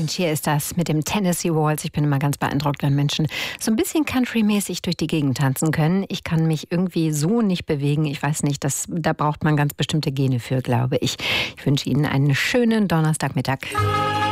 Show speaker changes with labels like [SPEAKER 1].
[SPEAKER 1] Und hier ist das mit dem Tennessee Waltz. Ich bin immer ganz beeindruckt, wenn Menschen so ein bisschen countrymäßig durch die Gegend tanzen können. Ich kann mich irgendwie so nicht bewegen. Ich weiß nicht, da braucht man ganz bestimmte Gene für, glaube ich. Ich wünsche Ihnen einen schönen Donnerstagmittag.